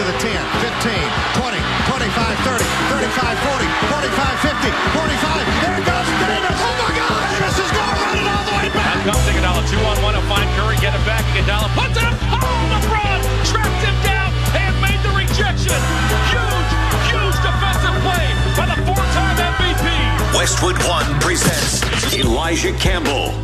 to the 10, 15, 20, 25, 30, 35, 40, 45, 50, 45. There goes Davis. Oh my God! Davis is going to run it all the way back. Now comes Iguodala, 2-on-1 to find Curry, get it back. Iguodala puts it up. Oh, LeBron trapped him down and made the rejection. Huge defensive play by the four-time MVP. Westwood One presents Elijah Campbell.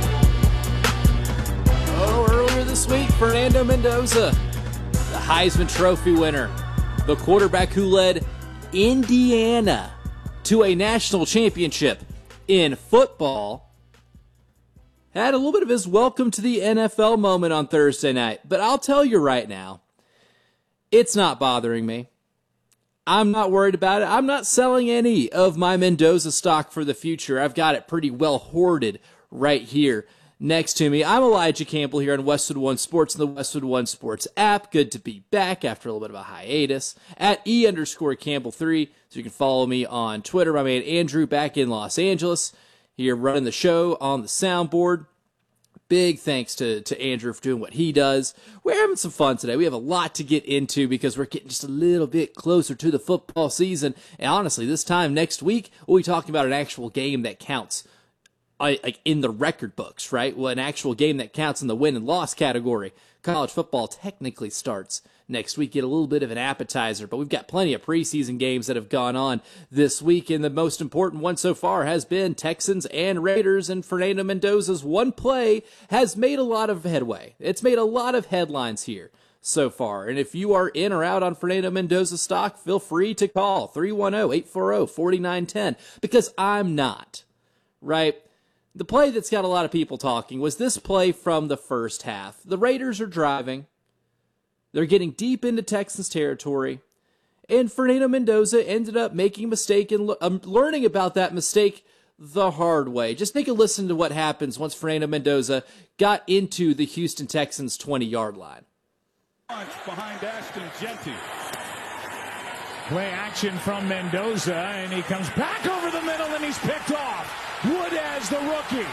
Earlier this week, Fernando Mendoza, the Heisman Trophy winner, the quarterback who led Indiana to a national championship in football, had a little bit of his welcome to the NFL moment on Thursday night. But I'll tell you right now, it's not bothering me. I'm not worried about it. I'm not selling any of my Mendoza stock for the future. I've got it pretty well hoarded right here next to me. I'm Elijah Campbell here on Westwood One Sports and the Westwood One Sports app. Good to be back after a little bit of a hiatus at E_Campbell3. So you can follow me on Twitter. My man Andrew back in Los Angeles here running the show on the soundboard. Big thanks to Andrew for doing what he does. We're having some fun today. We have a lot to get into because we're getting just a little bit closer to the football season. And honestly, this time next week, we'll be talking about an actual game that counts. Like in the record books, right? Well, an actual game that counts in the win and loss category. College football technically starts next week. Get a little bit of an appetizer, but we've got plenty of preseason games that have gone on this week, and the most important one so far has been Texans and Raiders, and Fernando Mendoza's one play has made a lot of headway. It's made a lot of headlines here so far, and if you are in or out on Fernando Mendoza stock, feel free to call 310-840-4910, because I'm not, right? The play that's got a lot of people talking was this play from the first half. The Raiders are driving. They're getting deep into Texans territory. And Fernando Mendoza ended up making a mistake and learning about that mistake the hard way. Just take a listen to what happens once Fernando Mendoza got into the Houston Texans 20-yard line. Behind Ashton Jeanty. Play action from Mendoza, and he comes back over the middle, and he's picked off. Woodaz, the rookie.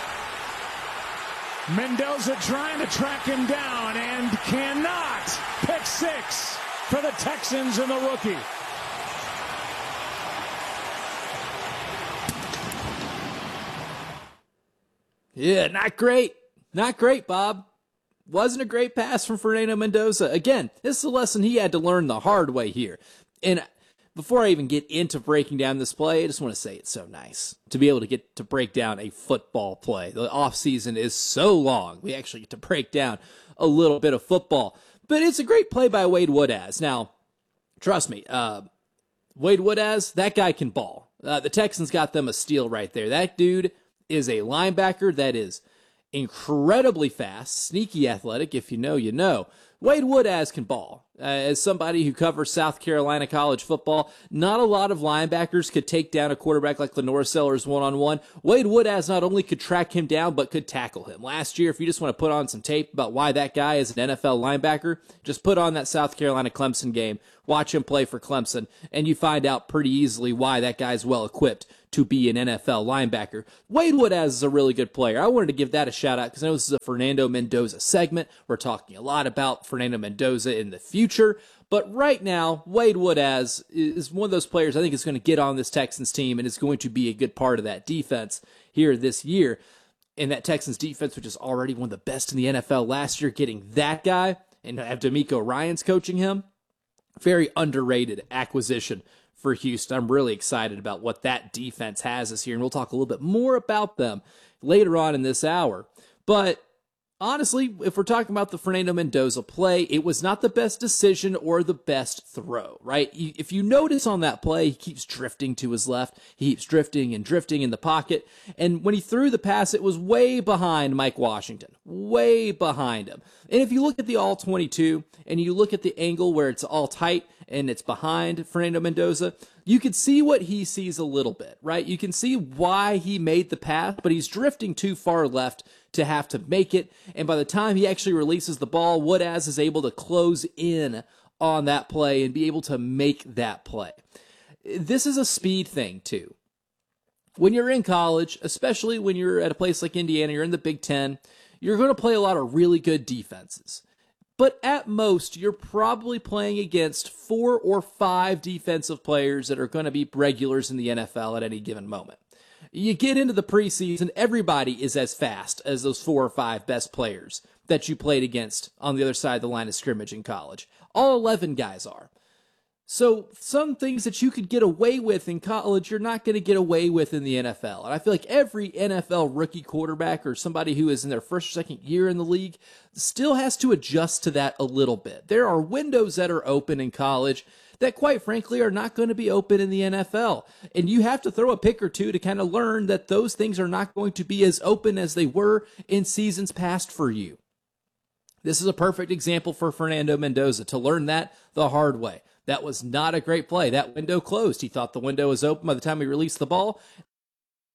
Mendoza trying to track him down and cannot. Pick six for the Texans and the rookie. Yeah, not great. Not great, Bob. Wasn't a great pass from Fernando Mendoza. Again, this is a lesson he had to learn the hard way here. And before I even get into breaking down this play, I just want to say it's so nice to be able to get to break down a football play. The offseason is so long. We actually get to break down a little bit of football. But it's a great play by Wade Woodaz. Now, trust me, Wade Woodaz, that guy can ball. The Texans got them a steal right there. That dude is a linebacker that is incredibly fast, sneaky athletic. If you know, you know. Wade Woodaz can ball. As somebody who covers South Carolina college football, not a lot of linebackers could take down a quarterback like Lenore Sellers one-on-one. Wade Woodaz not only could track him down, but could tackle him. Last year, if you just want to put on some tape about why that guy is an NFL linebacker, just put on that South Carolina-Clemson game, watch him play for Clemson, and you find out pretty easily why that guy's well-equipped to be an NFL linebacker. Wade Woodaz is a really good player. I wanted to give that a shout out because I know this is a Fernando Mendoza segment. We're talking a lot about Fernando Mendoza in the future, but right now, Wade Woodaz is one of those players I think is going to get on this Texans team and is going to be a good part of that defense here this year. And that Texans defense, which is already one of the best in the NFL last year, getting that guy and have D'Amico Ryans coaching him, very underrated acquisition for Houston. I'm really excited about what that defense has this year, and we'll talk a little bit more about them later on in this hour. But honestly, if we're talking about the Fernando Mendoza play, it was not the best decision or the best throw, right? If you notice on that play, he keeps drifting to his left. He keeps drifting and drifting in the pocket. And when he threw the pass, it was way behind Mike Washington, way behind him. And if you look at the all-22 and you look at the angle where it's all tight and it's behind Fernando Mendoza, you can see what he sees a little bit, right? You can see why he made the pass, but he's drifting too far left to have to make it. And by the time he actually releases the ball, Woodaz is able to close in on that play and be able to make that play. This is a speed thing, too. When you're in college, especially when you're at a place like Indiana, you're in the Big Ten, you're going to play a lot of really good defenses. but at most, you're probably playing against 4 or 5 defensive players that are going to be regulars in the NFL at any given moment. You get into the preseason, everybody is as fast as those 4 or 5 best players that you played against on the other side of the line of scrimmage in college. All 11 guys are. So some things that you could get away with in college, you're not going to get away with in the NFL. And I feel like every NFL rookie quarterback or somebody who is in their first or second year in the league still has to adjust to that a little bit. There are windows that are open in college that, quite frankly, are not going to be open in the NFL. And you have to throw a pick or two to kind of learn that those things are not going to be as open as they were in seasons past for you. This is a perfect example for Fernando Mendoza to learn that the hard way. That was not a great play. That window closed. He thought the window was open by the time he released the ball.